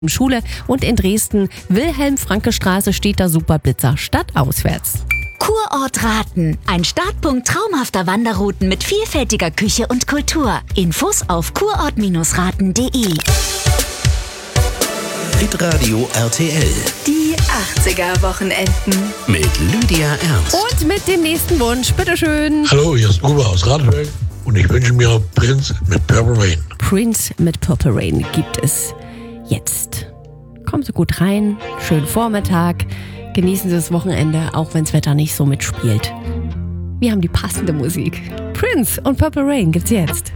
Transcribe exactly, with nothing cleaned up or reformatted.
Schule und in Dresden Wilhelm-Franke-Straße steht da Superblitzer stadtauswärts. Kurort Raten. Ein Startpunkt traumhafter Wanderrouten mit vielfältiger Küche und Kultur. Infos auf kurort raten punkt de. Hitradio R T L. Die achtziger-Wochenenden. Mit Lydia Ernst. Und mit dem nächsten Wunsch, bitteschön. Hallo, hier ist Uwe aus Radberg und ich wünsche mir Prince mit Purple Rain. Prince mit Purple Rain gibt es jetzt. Kommen Sie gut rein, schönen Vormittag, genießen Sie das Wochenende, auch wenn das Wetter nicht so mitspielt. Wir haben die passende Musik. Prince und Purple Rain gibt's jetzt.